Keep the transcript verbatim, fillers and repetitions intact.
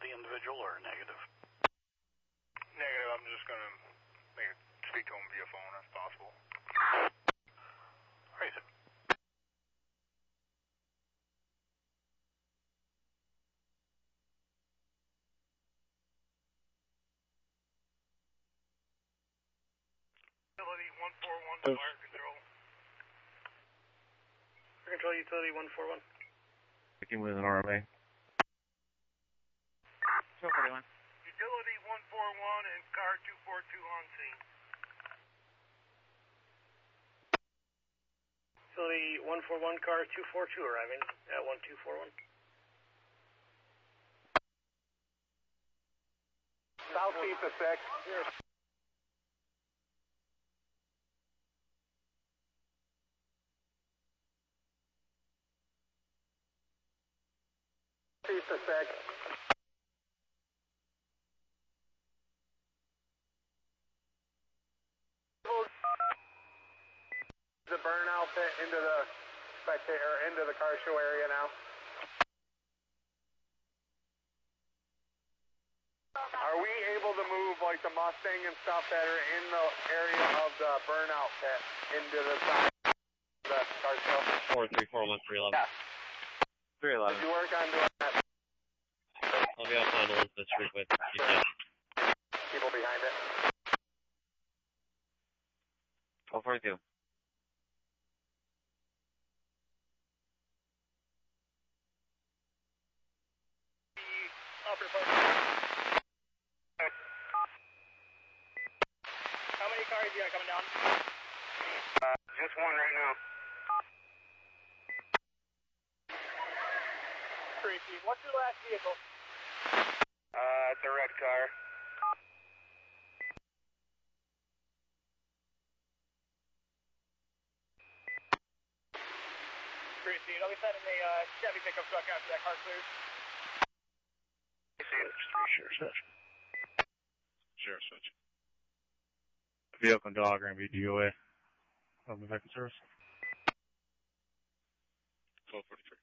the individual or negative? Negative. I'm just going to make it, speak to him via phone if possible. All right, sir. Utility one four one, fire control. Fire control, utility one four one. Speaking with an R M A. two forty-one. Utility one four one and car two four two on scene. Utility one four one, car two four two arriving at one two four one. Southeast of six. Southeast of six. The burn outfit into the spectator, into the car show area now. Are we able to move like the Mustang and stuff that are in the area of the burn outfit into the side of the car show? four three four one three eleven. Yeah. three eleven. Did you work on doing that? I'll be outside Elizabeth Street with G P S. People behind it. twelve forty-two. Upper part. How many cars you got coming down? Uh, just one right now. Tracy, what's your last vehicle? Uh, it's a red car. Tracy, I'll be sending a uh, Chevy pickup truck after that car clears. Sheriff's Hutch. Sheriff's Hutch. Vehicle and dog are going to be D O A of the vehicle service. twelve forty-three.